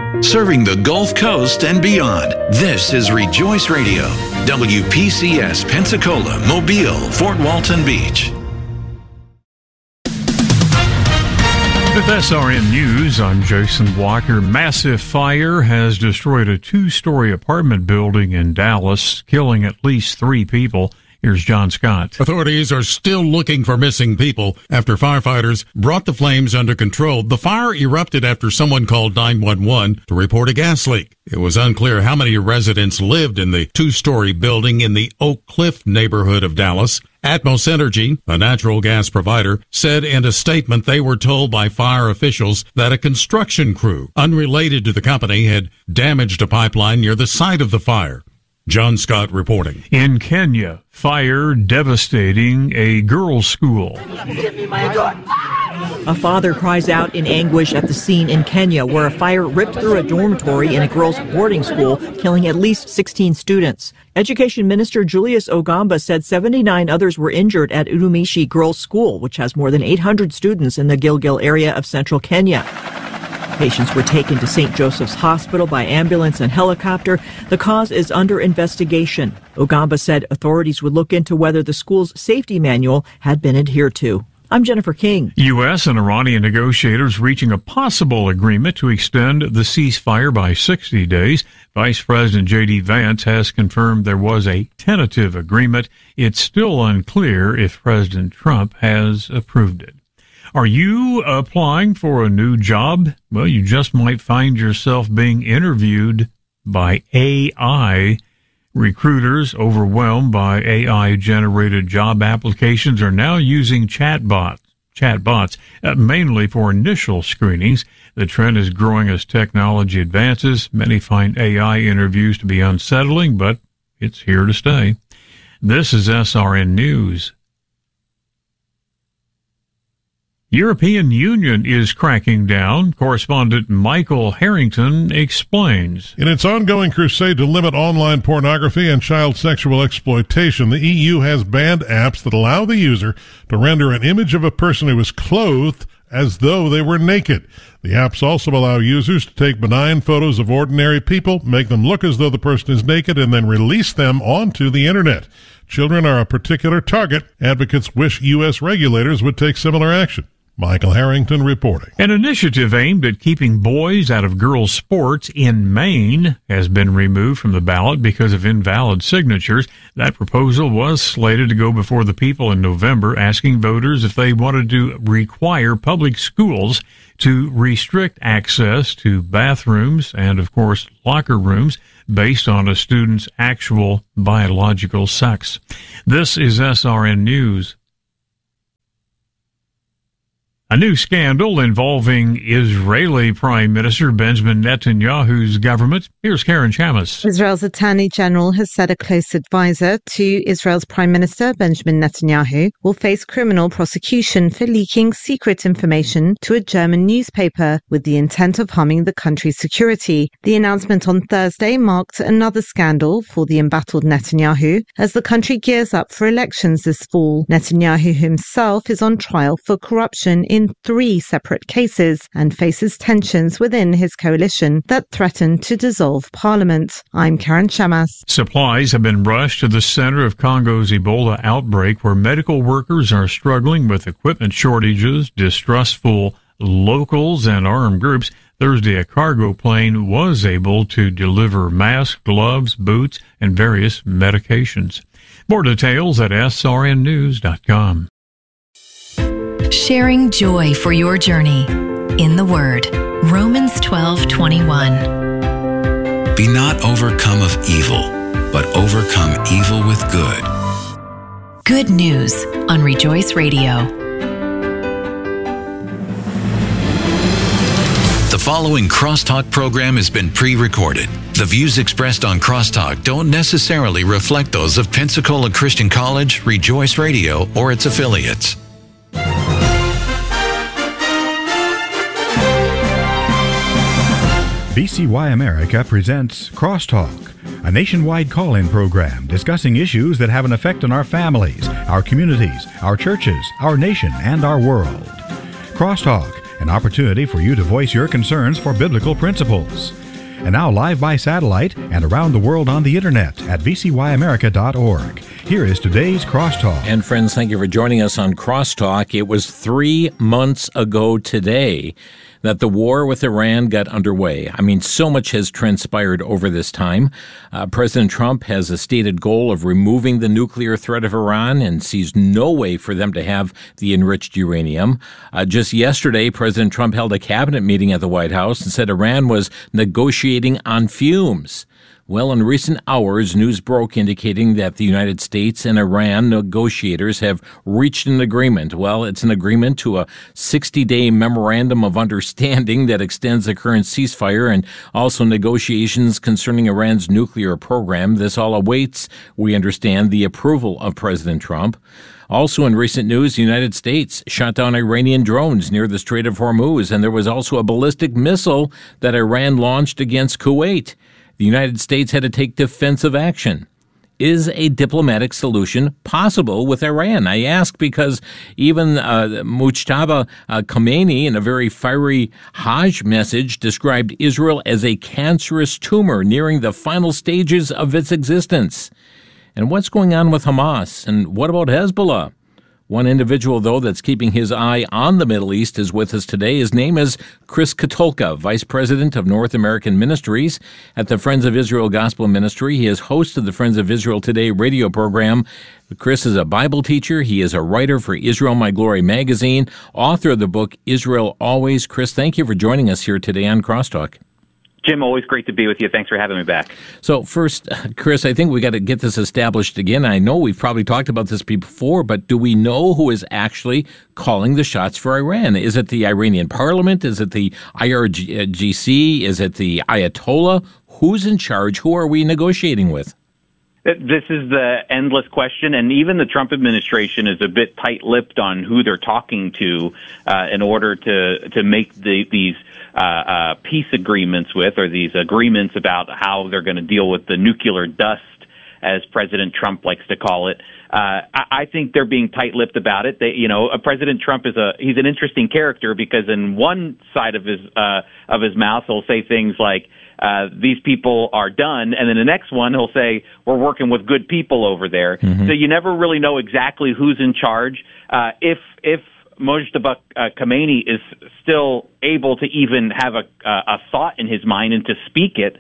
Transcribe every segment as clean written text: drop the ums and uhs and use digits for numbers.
Serving the Gulf Coast and beyond, this is Rejoice Radio, WPCS Pensacola, Mobile, Fort Walton Beach. With SRN News, I'm Jason Walker. Massive fire has destroyed a two-story apartment building in Dallas, killing at least 3 people. Here's John Scott. Authorities are still looking for missing people after firefighters brought the flames under control. The fire erupted after someone called 911 to report a gas leak. It was unclear how many residents lived in the two-story building in the Oak Cliff neighborhood of Dallas. Atmos Energy, a natural gas provider, said in a statement they were told by fire officials that a construction crew unrelated to the company had damaged a pipeline near the site of the fire. John Scott reporting. In Kenya, fire devastating a girls' school. A father cries out in anguish at the scene in Kenya where a fire ripped through a dormitory in a girls' boarding school, killing at least 16 students. Education Minister Julius Ogamba said 79 others were injured at Urumishi Girls' School, which has more than 800 students in the Gilgil area of central Kenya. Patients were taken to St. Joseph's Hospital by ambulance and helicopter. The cause is under investigation. Ogamba said authorities would look into whether the school's safety manual had been adhered to. I'm Jennifer King. U.S. and Iranian negotiators reaching a possible agreement to extend the ceasefire by 60 days. Vice President J.D. Vance has confirmed there was a tentative agreement. It's still unclear if President Trump has approved it. Are you applying for a new job? Well, you just might find yourself being interviewed by AI. Recruiters overwhelmed by AI-generated job applications are now using chatbots, mainly for initial screenings. The trend is growing as technology advances. Many find AI interviews to be unsettling, but it's here to stay. This is SRN News. European Union is cracking down. Correspondent Michael Harrington explains. In its ongoing crusade to limit online pornography and child sexual exploitation, the EU has banned apps that allow the user to render an image of a person who is clothed as though they were naked. The apps also allow users to take benign photos of ordinary people, make them look as though the person is naked, and then release them onto the internet. Children are a particular target. Advocates wish U.S. regulators would take similar action. Michael Harrington reporting. An initiative aimed at keeping boys out of girls' sports in Maine has been removed from the ballot because of invalid signatures. That proposal was slated to go before the people in November, asking voters if they wanted to require public schools to restrict access to bathrooms and, of course, locker rooms based on a student's actual biological sex. This is SRN News. A new scandal involving Israeli Prime Minister Benjamin Netanyahu's government. Here's Karen Chamas. Israel's Attorney General has said a close advisor to Israel's Prime Minister Benjamin Netanyahu will face criminal prosecution for leaking secret information to a German newspaper with the intent of harming the country's security. The announcement on Thursday marked another scandal for the embattled Netanyahu as the country gears up for elections this fall. Netanyahu himself is on trial for corruption in 3 separate cases and faces tensions within his coalition that threaten to dissolve parliament. I'm Karen Chamas. Supplies have been rushed to the center of Congo's Ebola outbreak, where medical workers are struggling with equipment shortages, distrustful locals, and armed groups. Thursday, a cargo plane was able to deliver masks, gloves, boots, and various medications. More details at srnnews.com. Sharing joy for your journey in the Word. Romans 12:21. Be not overcome of evil, but overcome evil with good. Good news on Rejoice Radio. The following Crosstalk program has been pre-recorded. The views expressed on Crosstalk don't necessarily reflect those of Pensacola Christian College, Rejoice Radio, or its affiliates. BCY America presents Crosstalk, a nationwide call-in program discussing issues that have an effect on our families, our communities, our churches, our nation, and our world. Crosstalk an opportunity for you to voice your concerns for biblical principles. And now live by satellite and around the world on the internet at vcyamerica.org. Here is today's Crosstalk. And friends, thank you for joining us on Crosstalk. It was 3 months ago today that the war with Iran got underway. I mean, so much has transpired over this time. President Trump has a stated goal of removing the nuclear threat of Iran and sees no way for them to have the enriched uranium. Just yesterday, President Trump held a cabinet meeting at the White House and said Iran was negotiating on fumes. Well, in recent hours, news broke indicating that the United States and Iran negotiators have reached an agreement. Well, it's an agreement to a 60-day memorandum of understanding that extends the current ceasefire and also negotiations concerning Iran's nuclear program. This all awaits, we understand, the approval of President Trump. Also in recent news, the United States shot down Iranian drones near the Strait of Hormuz, and there was also a ballistic missile that Iran launched against Kuwait. The United States had to take defensive action. Is a diplomatic solution possible with Iran? I ask because even Mujtaba Khamenei, in a very fiery Hajj message, described Israel as a cancerous tumor nearing the final stages of its existence. And what's going on with Hamas? And what about Hezbollah? One individual, though, that's keeping his eye on the Middle East is with us today. His name is Chris Katulka, Vice President of North American Ministries at the Friends of Israel Gospel Ministry. He is host of the Friends of Israel Today radio program. Chris is a Bible teacher. He is a writer for Israel My Glory magazine, author of the book Israel Always. Chris, thank you for joining us here today on Crosstalk. Jim, always great to be with you. Thanks for having me back. So first, Chris, I think we got to get this established again. I know we've probably talked about this before, but do we know who is actually calling the shots for Iran? Is it the Iranian parliament? Is it the IRGC? Is it the Ayatollah? Who's in charge? Who are we negotiating with? This is the endless question, and even the Trump administration is a bit tight-lipped on who they're talking to in order to make these peace agreements with, or these agreements about how they're going to deal with the nuclear dust, as President Trump likes to call it. I think they're being tight-lipped about it. President Trump he's an interesting character because in one side of his mouth he'll say things like, these people are done, and then the next one he'll say, we're working with good people over there. Mm-hmm. So you never really know exactly who's in charge. If Mojtaba Khamenei is still able to even have a thought in his mind and to speak it,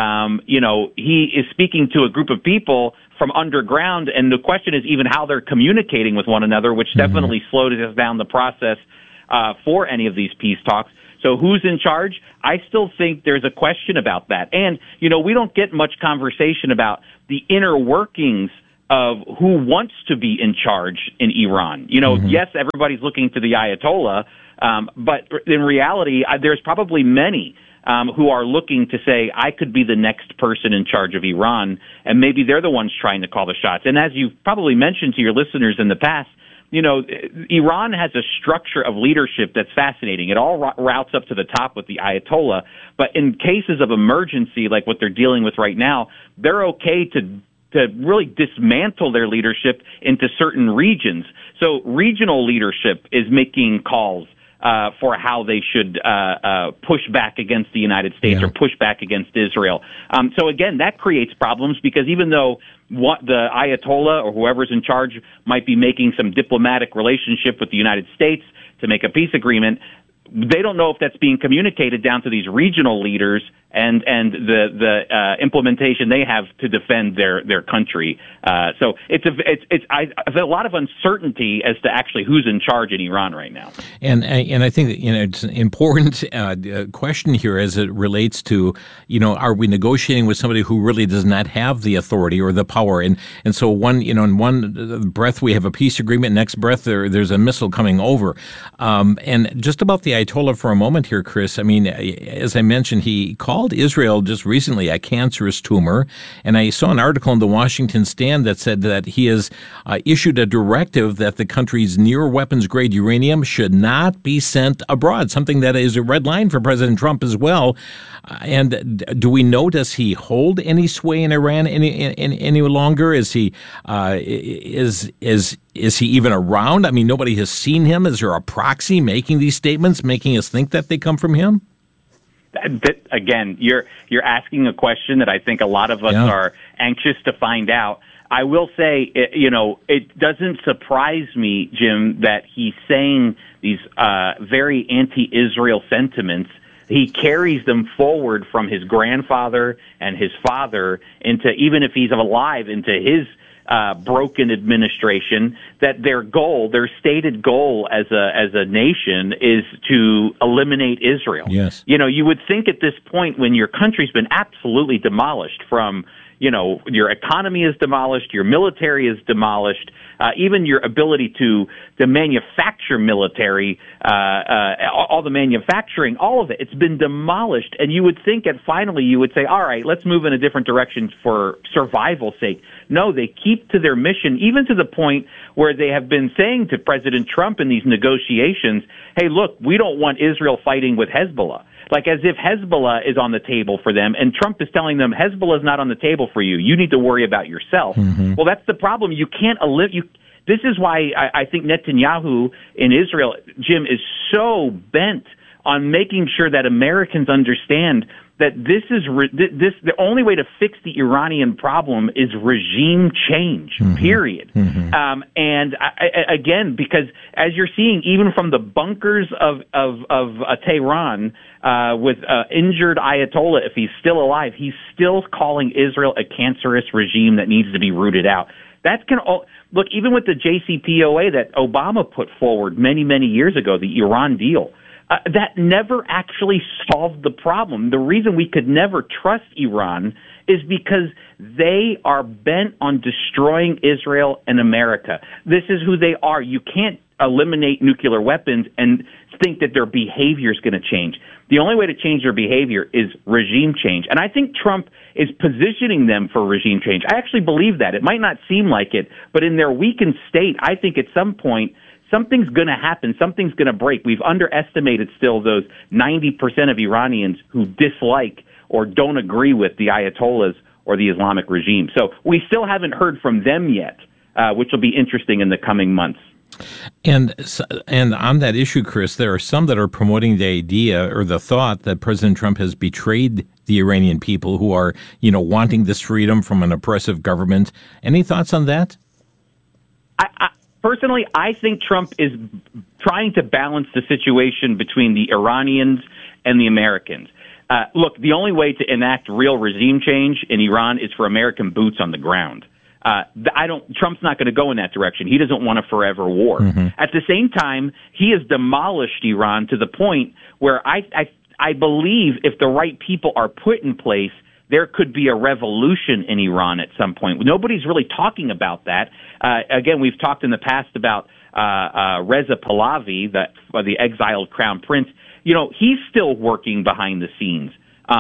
he is speaking to a group of people from underground, and the question is even how they're communicating with one another, which definitely slows down the process for any of these peace talks. So who's in charge? I still think there's a question about that. And, we don't get much conversation about the inner workings of who wants to be in charge in Iran. Yes, everybody's looking to the Ayatollah, but in reality, there's probably many who are looking to say, I could be the next person in charge of Iran, and maybe they're the ones trying to call the shots. And as you've probably mentioned to your listeners in the past, Iran has a structure of leadership that's fascinating. It all routes up to the top with the Ayatollah, but in cases of emergency, like what they're dealing with right now, they're okay to really dismantle their leadership into certain regions. So regional leadership is making calls for how they should push back against the United States or push back against Israel. So again, that creates problems because even though the Ayatollah or whoever's in charge might be making some diplomatic relationship with the United States to make a peace agreement, they don't know if that's being communicated down to these regional leaders and the implementation they have to defend their country. So I have a lot of uncertainty as to actually who's in charge in Iran right now. And I think it's an important question here as it relates to are we negotiating with somebody who really does not have the authority or the power? And so in one breath we have a peace agreement, next breath there's a missile coming over. And just about the Ayatollah for a moment here, Chris. I mean, as I mentioned, he called Israel just recently a cancerous tumor, and I saw an article in the Washington Stand that said that he has issued a directive that the country's near weapons-grade uranium should not be sent abroad, something that is a red line for President Trump as well. And do we know, does he hold any sway in Iran any longer? Is he is Is he even around? I mean, nobody has seen him. Is there a proxy making these statements, making us think that they come from him? Again, you're asking a question that I think a lot of us are anxious to find out. I will say, it doesn't surprise me, Jim, that he's saying these very anti-Israel sentiments. He carries them forward from his grandfather and his father into, even if he's alive, into his broken administration, that their stated goal as a nation is to eliminate Israel. Yes. You would think at this point, when your country's been absolutely demolished from, your economy is demolished, your military is demolished, even your ability to manufacture military, all the manufacturing, all of it, it's been demolished. And you would think that finally you would say, all right, let's move in a different direction for survival's sake. No, they keep to their mission, even to the point where they have been saying to President Trump in these negotiations, hey, look, we don't want Israel fighting with Hezbollah. Like as if Hezbollah is on the table for them, and Trump is telling them Hezbollah is not on the table for you. You need to worry about yourself. Mm-hmm. Well, that's the problem. You can't This is why I think Netanyahu in Israel, Jim, is so bent on making sure that Americans understand that the only way to fix the Iranian problem is regime change, period. Mm-hmm. Again, because as you're seeing, even from the bunkers of Tehran, with injured Ayatollah, if he's still alive, he's still calling Israel a cancerous regime that needs to be rooted out. Look, even with the JCPOA that Obama put forward many, many years ago, the Iran deal, that never actually solved the problem. The reason we could never trust Iran is because they are bent on destroying Israel and America. This is who they are. You can't eliminate nuclear weapons and think that their behavior is going to change. The only way to change their behavior is regime change. And I think Trump is positioning them for regime change. I actually believe that. It might not seem like it, but in their weakened state, I think at some point, something's going to happen. Something's going to break. We've underestimated still those 90% of Iranians who dislike or don't agree with the Ayatollahs or the Islamic regime. So we still haven't heard from them yet, which will be interesting in the coming months. And on that issue, Chris, there are some that are promoting the idea or the thought that President Trump has betrayed the Iranian people who are, wanting this freedom from an oppressive government. Any thoughts on that? Personally, I think Trump is trying to balance the situation between the Iranians and the Americans. Look, the only way to enact real regime change in Iran is for American boots on the ground. Trump's not going to go in that direction. He doesn't want a forever war. Mm-hmm. At the same time, he has demolished Iran to the point where I believe if the right people are put in place, there could be a revolution in Iran at some point. Nobody's really talking about that. Again, we've talked in the past about Reza Pahlavi, the exiled crown prince. He's still working behind the scenes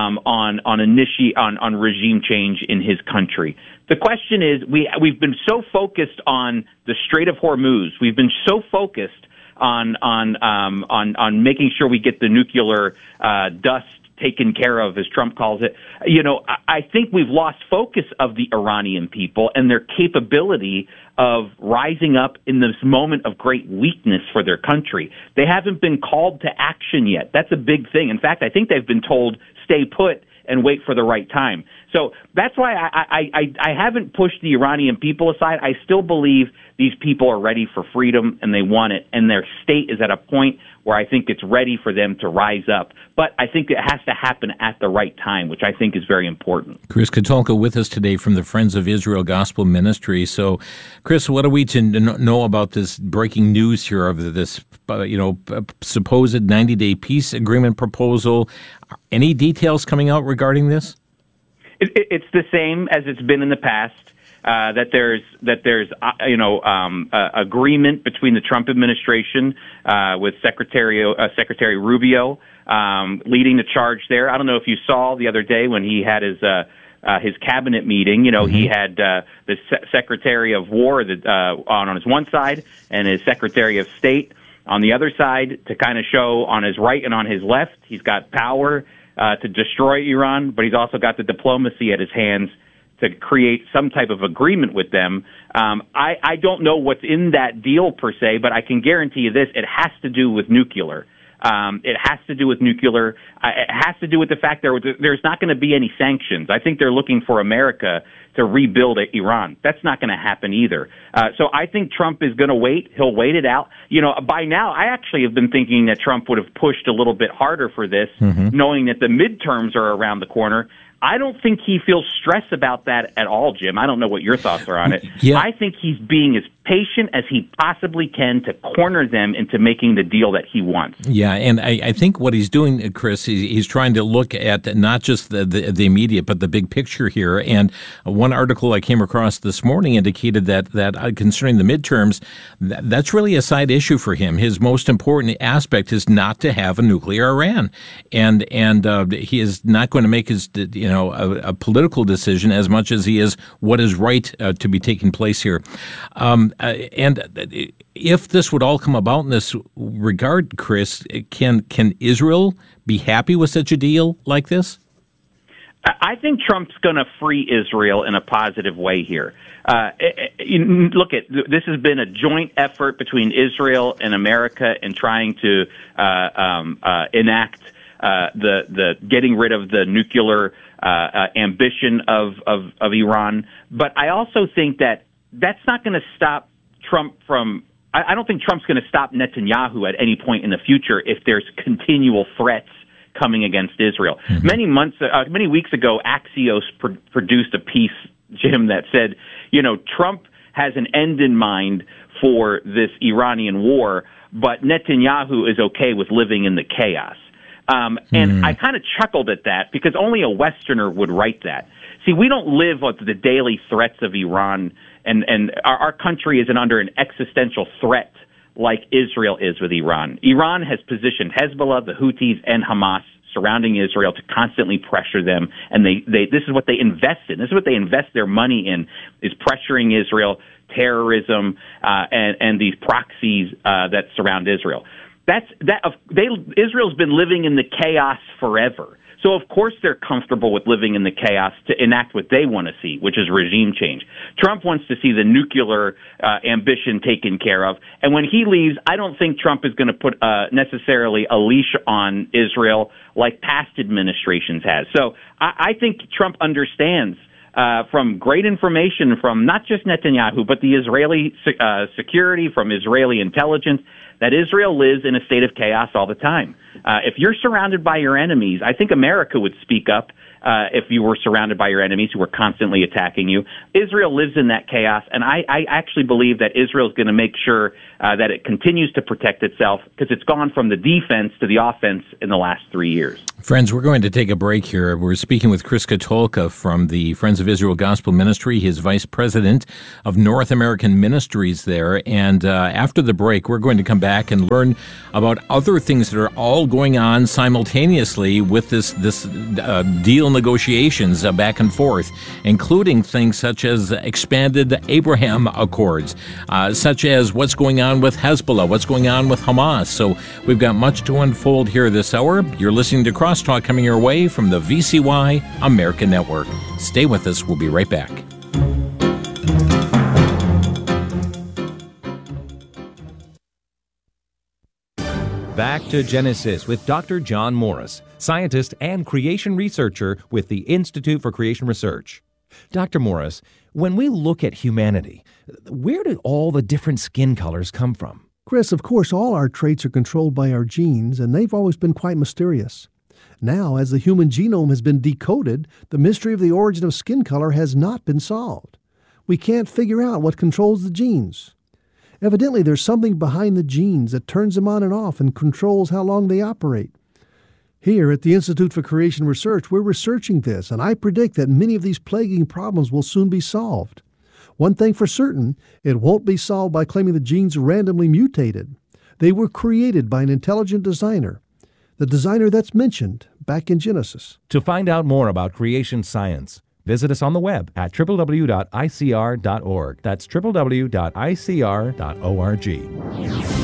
on regime change in his country. The question is, we've been so focused on the Strait of Hormuz. We've been so focused on making sure we get the nuclear dust taken care of, as Trump calls it. I think we've lost focus of the Iranian people and their capability of rising up in this moment of great weakness for their country. They haven't been called to action yet. That's a big thing. In fact, I think they've been told, stay put and wait for the right time. So that's why I haven't pushed the Iranian people aside. I still believe these people are ready for freedom and they want it, and their state is at a point where I think it's ready for them to rise up. But I think it has to happen at the right time, which I think is very important. Chris Katulka with us today from the Friends of Israel Gospel Ministry. So, Chris, what are we to know about this breaking news here of this, supposed 90-day peace agreement proposal? Any details coming out regarding this? It's the same as it's been in the past. That there's agreement between the Trump administration with Secretary Rubio leading the charge there. I don't know if you saw the other day when he had his cabinet meeting. Mm-hmm. He had the Secretary of War on his one side and his Secretary of State on the other side to kind of show on his right and on his left he's got power to destroy Iran, but he's also got the diplomacy at his hands to create some type of agreement with them. I don't know what's in that deal per se, but I can guarantee you this: it has to do with nuclear. It has to do with nuclear. It has to do with the fact there's not going to be any sanctions. I think they're looking for America to rebuild Iran. That's not going to happen either. So I think Trump is going to wait. He'll wait it out. By now, I actually have been thinking that Trump would have pushed a little bit harder for this, knowing that the midterms are around the corner. I don't think he feels stress about that at all, Jim. I don't know what your thoughts are on it. Yeah. I think he's being as patient as he possibly can to corner them into making the deal that he wants. Yeah, and I think what he's doing, Chris, he's trying to look at not just the immediate, but the big picture here. And one article I came across this morning indicated that concerning the midterms, that's really a side issue for him. His most important aspect is not to have a nuclear Iran, and he is not going to make his a political decision as much as he is what is right to be taking place here. And if this would all come about in this regard, Chris, can Israel be happy with such a deal like this? I think Trump's going to free Israel in a positive way here. Look, this has been a joint effort between Israel and America in trying to enact the getting rid of the nuclear ambition of Iran. But I also think that that's not going to stop Trump from. I don't think Trump's going to stop Netanyahu at any point in the future if there's continual threats coming against Israel. Mm-hmm. Many weeks ago, Axios produced a piece, Jim, that said, Trump has an end in mind for this Iranian war, but Netanyahu is okay with living in the chaos. And I kind of chuckled at that because only a Westerner would write that. See, we don't live with the daily threats of Iran, and our country isn't under an existential threat like Israel is with Iran. Iran has positioned Hezbollah, the Houthis, and Hamas surrounding Israel to constantly pressure them, and this is what they invest in. This is what they invest their money in, is pressuring Israel, terrorism, and these proxies that surround Israel. Israel's been living in the chaos forever. So, of course, they're comfortable with living in the chaos to enact what they want to see, which is regime change. Trump wants to see the nuclear ambition taken care of. And when he leaves, I don't think Trump is going to put necessarily a leash on Israel like past administrations has. So I think Trump understands from great information from not just Netanyahu, but the Israeli security, from Israeli intelligence, that Israel lives in a state of chaos all the time. If you're surrounded by your enemies, I think America would speak up if you were surrounded by your enemies who were constantly attacking you. Israel lives in that chaos, and I actually believe that Israel is going to make sure that it continues to protect itself because it's gone from the defense to the offense in the last 3 years. Friends, we're going to take a break here. We're speaking with Chris Katulka from the Friends of Israel Gospel Ministry. He is Vice President of North American Ministries there. And after the break, we're going to come back and learn about other things that are all going on simultaneously with this deal negotiations back and forth, including things such as expanded Abraham Accords, such as what's going on with Hezbollah, what's going on with Hamas. So we've got much to unfold here this hour. You're listening to Crosstalk coming your way from the VCY American Network. Stay with us. We'll be right back. Back to Genesis with Dr. John Morris, scientist and creation researcher with the Institute for Creation Research. Dr. Morris, when we look at humanity, where did all the different skin colors come from? Chris, of course, all our traits are controlled by our genes, and they've always been quite mysterious. Now, as the human genome has been decoded, the mystery of the origin of skin color has not been solved. We can't figure out what controls the genes. Evidently, there's something behind the genes that turns them on and off and controls how long they operate. Here at the Institute for Creation Research, we're researching this, and I predict that many of these plaguing problems will soon be solved. One thing for certain, it won't be solved by claiming the genes randomly mutated. They were created by an intelligent designer, the designer that's mentioned back in Genesis. To find out more about creation science, visit us on the web at www.icr.org. That's www.icr.org.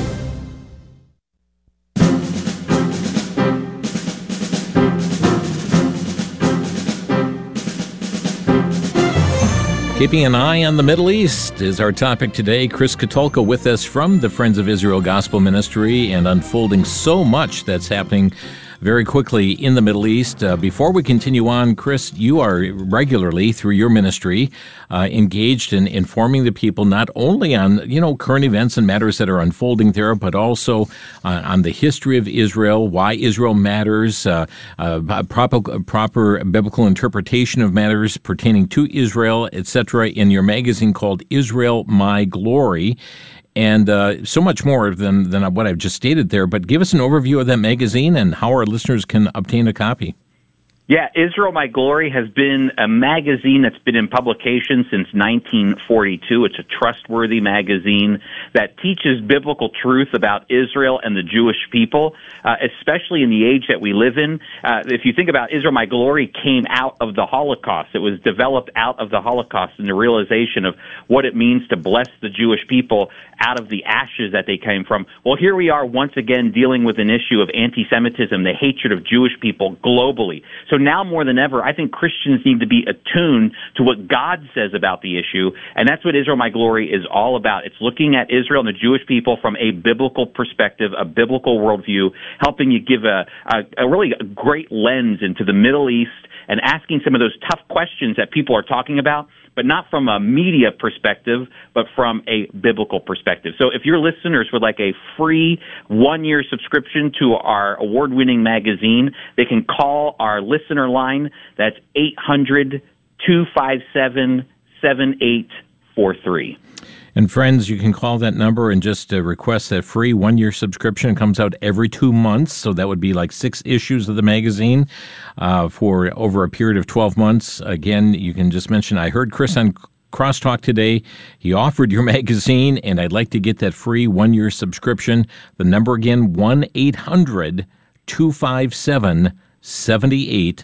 Keeping an eye on the Middle East is our topic today. Chris Katulka with us from the Friends of Israel Gospel Ministry, and unfolding so much that's happening very quickly in the Middle East. Before we continue on, Chris, you are regularly, through your ministry, engaged in informing the people not only on, current events and matters that are unfolding there, but also on the history of Israel, why Israel matters, proper biblical interpretation of matters pertaining to Israel, etc., in your magazine called Israel My Glory. And so much more than what I've just stated there. But give us an overview of that magazine and how our listeners can obtain a copy. Yeah, Israel My Glory has been a magazine that's been in publication since 1942. It's a trustworthy magazine that teaches biblical truth about Israel and the Jewish people, especially in the age that we live in. If you think about Israel My Glory came out of the Holocaust. It was developed out of the Holocaust and the realization of what it means to bless the Jewish people out of the ashes that they came from. Well, here we are once again dealing with an issue of anti-Semitism, the hatred of Jewish people globally. So now more than ever, I think Christians need to be attuned to what God says about the issue, and that's what Israel My Glory is all about. It's looking at Israel and the Jewish people from a biblical perspective, a biblical worldview, helping you give a really great lens into the Middle East and asking some of those tough questions that people are talking about, but not from a media perspective, but from a biblical perspective. So if your listeners would like a free 1-year subscription to our award-winning magazine, they can call our listener line. That's 800-257-7843. And friends, you can call that number and just request that free 1-year subscription. It comes out every 2 months, so that would be like 6 issues of the magazine for over a period of 12 months. Again, you can just mention, I heard Chris on Crosstalk today. He offered your magazine, and I'd like to get that free 1-year subscription. The number again, 1-800-257-7843.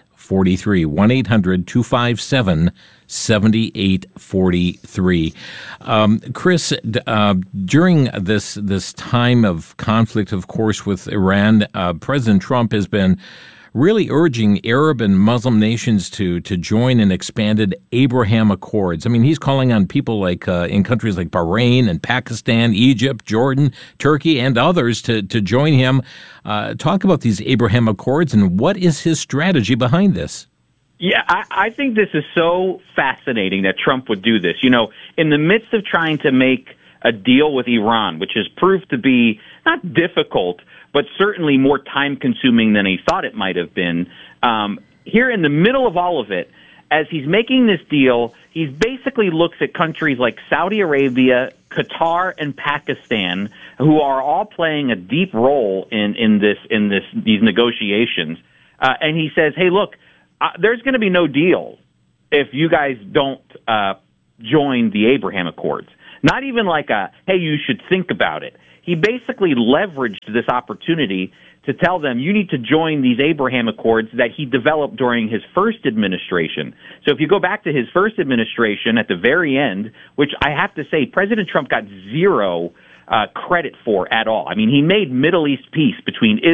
1-800-257-7843. Chris, during this time of conflict, of course, with Iran, President Trump has been really urging Arab and Muslim nations to join in expanded Abraham Accords. I mean, he's calling on people like in countries like Bahrain and Pakistan, Egypt, Jordan, Turkey, and others to join him. Talk about these Abraham Accords and what is his strategy behind this? Yeah, I think this is so fascinating that Trump would do this. In the midst of trying to make a deal with Iran, which has proved to be not difficult, but certainly more time-consuming than he thought it might have been. Here in the middle of all of it, as he's making this deal, he basically looks at countries like Saudi Arabia, Qatar, and Pakistan, who are all playing a deep role in these negotiations. And he says, hey, look, there's going to be no deal if you guys don't join the Abraham Accords. Not even like hey, you should think about it. He basically leveraged this opportunity to tell them, you need to join these Abraham Accords that he developed during his first administration. So if you go back to his first administration at the very end, which I have to say President Trump got zero credit for at all. I mean, he made Middle East peace between